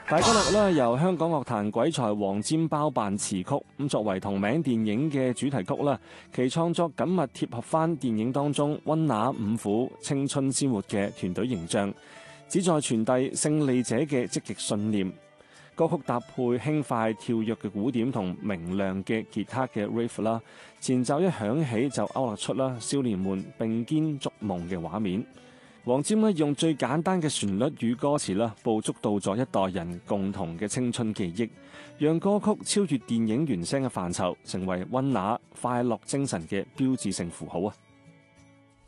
大家樂咧由香港樂壇鬼才黃霑包辦詞曲，咁作為同名電影嘅主題曲啦，其創作緊密貼合翻電影當中溫拿五虎、青春鮮活嘅團隊形象，旨在傳遞勝利者嘅積極信念。歌曲搭配輕快跳躍嘅鼓點同明亮嘅吉他嘅 riff 啦，前奏一響起就勾勒出啦少年們並肩築夢嘅畫面。黃霑咧用最簡單嘅旋律與歌詞啦，捕捉到咗一代人共同嘅青春記憶，讓歌曲超越電影原聲嘅範疇，成為溫拿快樂精神嘅標誌性符號啊！